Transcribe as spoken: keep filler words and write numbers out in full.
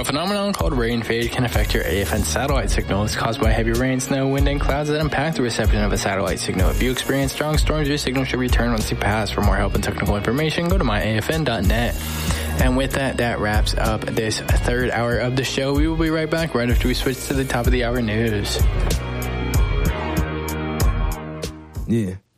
A phenomenon called rain fade can affect your A F N satellite signal. It's caused by heavy rain, snow, wind, and clouds that impact the reception of a satellite signal. If you experience strong storms, your signal should return once you pass. For more help and technical information, go to my A F N dot net. And with that, that wraps up this third hour of the show. We will be right back right after we switch to the top of the hour news. Yeah.